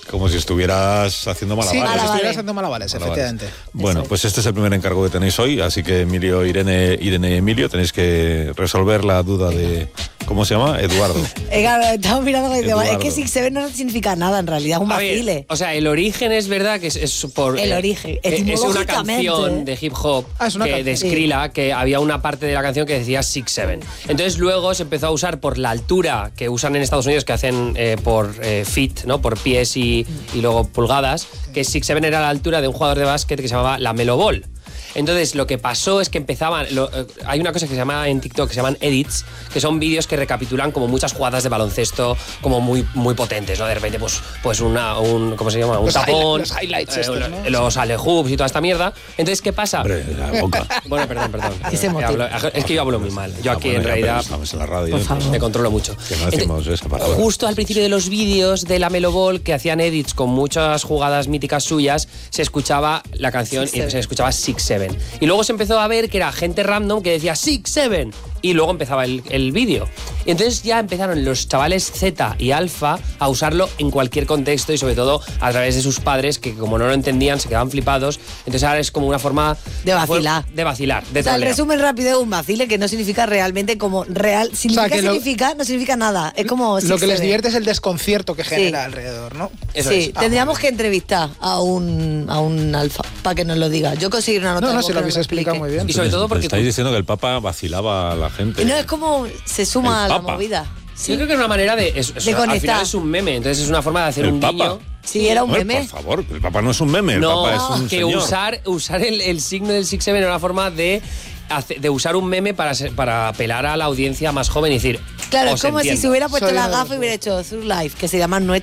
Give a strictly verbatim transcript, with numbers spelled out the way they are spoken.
Como si estuvieras haciendo malabares. Sí, como si Malabares. estuvieras haciendo malabares, Malabares. efectivamente. Bueno, Eso. pues este es el primer encargo que tenéis hoy, así que Emilio, Irene, Irene y Emilio tenéis que resolver la duda de... ¿Cómo se llama? Eduardo. Eh, claro, estamos mirando que Eduardo. es que Six Seven no significa nada en realidad, es un A ver, vacile. o sea, el origen es verdad que es, es por... El eh, origen, eh, es una etimológicamente. canción de hip hop Ah, es una que, canción. de Skrilla, que había una parte de la canción que decía Six Seven. Entonces luego se empezó a usar por la altura que usan en Estados Unidos, que hacen eh, por eh, feet, ¿no? Por pies y, y luego pulgadas, que Six Seven era la altura de un jugador de básquet que se llamaba la Melo Ball. Entonces lo que pasó es que empezaban, lo, eh, hay una cosa que se llama en TikTok que se llaman edits, que son vídeos que recapitulan como muchas jugadas de baloncesto como muy muy potentes, ¿no? De repente pues pues una un ¿cómo se llama? Un Los tapón, highlight- los highlights eh, estos, ¿no? los alley-hoops y toda esta mierda. Entonces ¿qué pasa? Hombre, la boca. Bueno, perdón, perdón. Que se Eh, motive. hablo- es que yo hablo muy mal. Yo Ah, aquí bueno, en ya, realidad pero estamos en la radio. Por ¿eh? favor. me controlo mucho. Que no decimos Entonces, esa palabra. justo al principio de los vídeos de la Melo Ball, que hacían edits con muchas jugadas míticas suyas, se escuchaba la canción Six y Seven. se escuchaba Six Seven. Y luego se empezó a ver que era gente random que decía Six Seven. Y luego empezaba el, el vídeo. Y entonces ya empezaron los chavales Z y Alfa a usarlo en cualquier contexto y sobre todo a través de sus padres que como no lo entendían se quedaban flipados. Entonces ahora es como una forma... De vacilar. De vacilar, de O sea, el troleo. resumen rápido es un vacile que no significa realmente como real. Significa, que lo- significa, no significa nada. Es como Lo que les Six divierte es el desconcierto que genera Sí. alrededor, ¿no? Eso sí, es. tendríamos que entrevistar a un, a un alfa para que nos lo diga. Yo conseguí una nota No, de no, voz si que lo nos habéis explicado explique. muy bien. Y sobre todo porque estáis tú- diciendo que el Papa vacilaba a la gente. Y no, es como se suma El a la Papa. movida. Sí, Yo creo que es una manera de... es- es- De al conectar. final es un meme, entonces es una forma de hacer ¿El un Papa? guiño. sí, era un Hombre, meme. por favor, el Papa no es un meme, el No, Papa es un que señor. usar, usar el, el signo del Six Seven era una forma de, hace- de usar un meme para, ser- para apelar a la audiencia más joven y decir... Claro, "Os es como si entiendo". se hubiera puesto Soy la una- gafa y hubiera hecho Through Life, que se llama No